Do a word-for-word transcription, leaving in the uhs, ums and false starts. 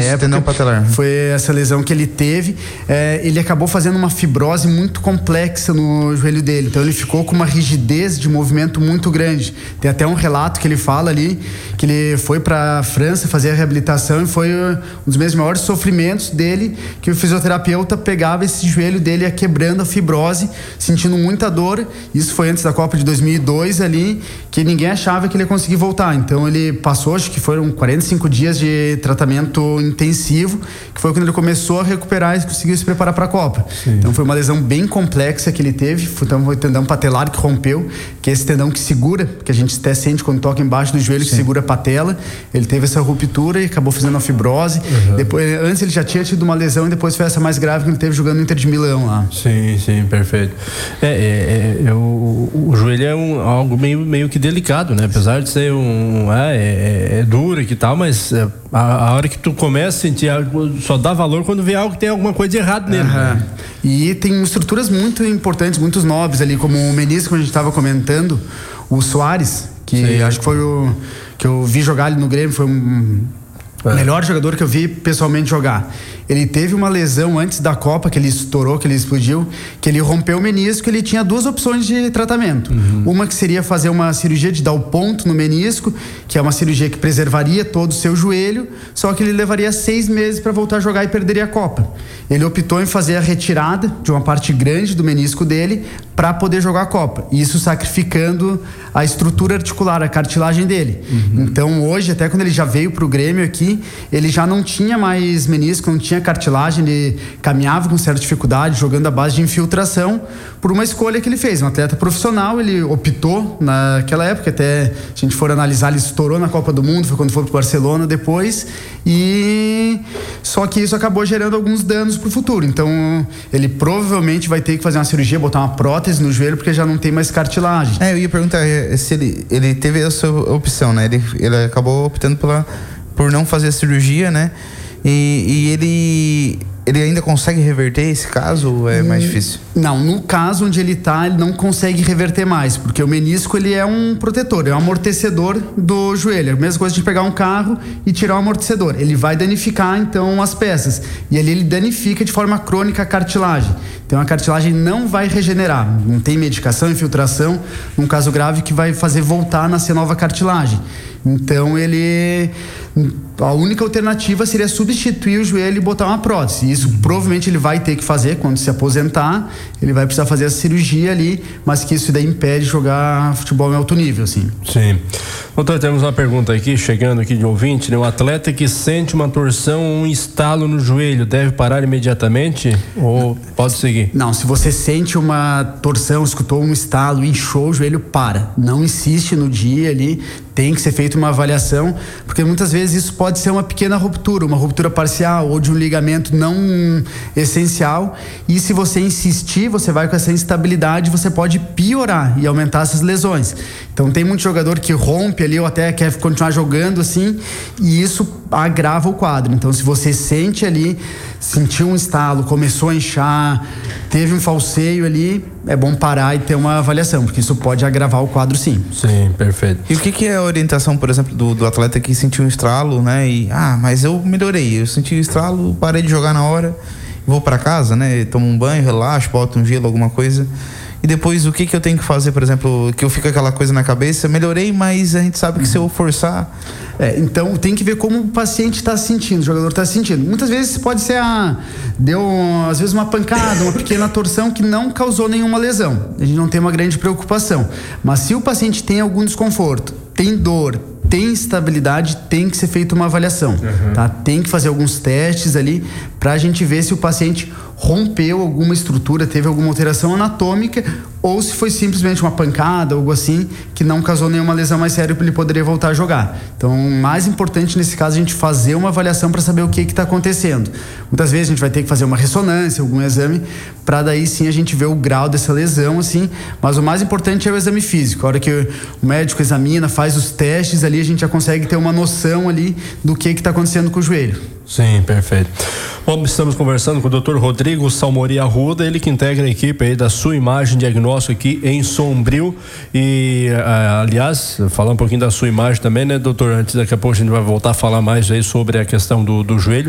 época. Tendão patelar. Foi essa lesão que ele teve. É, ele acabou fazendo uma fibrose muito complexa no joelho dele. Então ele ficou com uma rigidez de movimento muito grande. Tem até um relato que ele fala ali que ele foi para França fazer a reabilitação e foi um dos meus maiores sofrimentos dele, que o fisioterapeuta pegava esse joelho dele, ia quebrando a fibrose, sentindo muita dor. Isso foi antes da Copa de dois mil e dois ali, que ninguém achava que ele ia conseguir voltar. Então ele passou, acho que foram quarenta e cinco dias de tratamento intensivo, que foi quando ele começou a recuperar e conseguiu se preparar para a Copa. Sim. Então foi uma lesão bem complexa que ele teve. Então foi o tendão patelar que rompeu, que é esse tendão que segura, que a gente até sente quando toca embaixo do joelho, Sim. que segura a patela. Ele teve essa ruptura e acabou fazendo a fibrose. Uhum. Depois, antes ele já tinha tido uma lesão e depois foi essa mais grave que ele teve jogando no Inter de Milão lá. Sim, sim, perfeito. É, é, é, o, o joelho é um, algo meio, meio que delicado, né? Apesar de ser um... É, é, é duro e que tal, mas é, a, a hora que tu começa a sentir algo, só dá valor quando vê algo que tem alguma coisa de errado nele. Uhum. Né? E tem estruturas muito importantes, muito nobres ali, como o menisco, como a gente estava comentando, o Soares, que Sim. acho que foi o que eu vi jogar ali no Grêmio, foi um é. melhor jogador que eu vi pessoalmente jogar. Ele teve uma lesão antes da Copa, que ele estourou, que ele explodiu, que ele rompeu o menisco. Ele tinha duas opções de tratamento. Uhum. Uma que seria fazer uma cirurgia de dar o ponto no menisco, que é uma cirurgia que preservaria todo o seu joelho, só que ele levaria seis meses para voltar a jogar e perderia a Copa. Ele optou em fazer a retirada de uma parte grande do menisco dele para poder jogar a Copa. Isso sacrificando a estrutura articular, a cartilagem dele. Uhum. Então hoje, até quando ele já veio pro Grêmio aqui, ele já não tinha mais menisco, não tinha cartilagem, ele caminhava com certa dificuldade, jogando à base de infiltração, por uma escolha que ele fez. Um atleta profissional, ele optou naquela época, até se a gente for analisar, ele estourou na Copa do Mundo, foi quando foi pro Barcelona depois, e só que isso acabou gerando alguns danos pro futuro. Então ele provavelmente vai ter que fazer uma cirurgia, botar uma prótese no joelho, porque já não tem mais cartilagem. É, eu ia perguntar se ele, ele teve essa opção, né? Ele, ele acabou optando pela, por não fazer a cirurgia, né? E, e ele, ele ainda consegue reverter esse caso ou é mais difícil? Não, no caso onde ele tá, ele não consegue reverter mais, porque o menisco ele é um protetor, é um amortecedor do joelho. É a mesma coisa de pegar um carro e tirar o amortecedor. Ele vai danificar então as peças, e ali ele danifica de forma crônica a cartilagem. Então a cartilagem não vai regenerar, não tem medicação, infiltração, num caso grave que vai fazer voltar a nascer nova cartilagem. Então ele... a única alternativa seria substituir o joelho e botar uma prótese. Isso provavelmente ele vai ter que fazer quando se aposentar. Ele vai precisar fazer a cirurgia ali, mas que isso daí impede de jogar futebol em alto nível, assim. Sim. Doutor, temos uma pergunta aqui, chegando aqui de ouvinte, né? Um atleta que sente uma torção, um estalo no joelho, deve parar imediatamente ou pode seguir? Não, se você sente uma torção, escutou um estalo, inchou o joelho, para. Não insiste no dia ali, tem que ser feita uma avaliação, porque muitas vezes isso pode ser uma pequena ruptura, uma ruptura parcial ou de um ligamento não essencial, e se você insistir, você vai com essa instabilidade, você pode piorar e aumentar essas lesões. Então tem muito jogador que rompe ali ou até quer continuar jogando assim, e isso agrava o quadro. Então se você sente ali, sentiu um estalo, começou a inchar, teve um falseio ali, é bom parar e ter uma avaliação, porque isso pode agravar o quadro, sim. Sim, perfeito. E o que, que é a orientação, por exemplo, do, do atleta que sentiu um estralo, né? E, ah, mas eu melhorei, eu senti o estralo, parei de jogar na hora, vou para casa, né? Tomo um banho, relaxo, boto um gelo, alguma coisa. E depois o que que eu tenho que fazer, por exemplo, que eu fico aquela coisa na cabeça, melhorei, mas a gente sabe que se eu forçar... É, então tem que ver como o paciente está se sentindo, o jogador está se sentindo. Muitas vezes pode ser a... deu às vezes uma pancada, uma pequena torção que não causou nenhuma lesão. A gente não tem uma grande preocupação. Mas se o paciente tem algum desconforto, tem dor, tem instabilidade, tem que ser feita uma avaliação, uhum. tá? Tem que fazer alguns testes ali para a gente ver se o paciente rompeu alguma estrutura, teve alguma alteração anatômica ou se foi simplesmente uma pancada, algo assim, que não causou nenhuma lesão mais séria para ele poderia voltar a jogar. Então, mais importante nesse caso, a gente fazer uma avaliação para saber o que está acontecendo. Muitas vezes a gente vai ter que fazer uma ressonância, algum exame, para daí sim a gente ver o grau dessa lesão, assim, mas o mais importante é o exame físico. A hora que o médico examina, faz os testes ali, a gente já consegue ter uma noção ali do que está acontecendo com o joelho. Sim, perfeito. Bom, estamos conversando com o doutor Rodrigo Salmori Arruda, ele que integra a equipe aí da Sua Imagem Diagnóstico aqui em Sombrio. E, aliás, falar um pouquinho da Sua Imagem também, né, doutor? Antes, daqui a pouco a gente vai voltar a falar mais aí sobre a questão do, do joelho.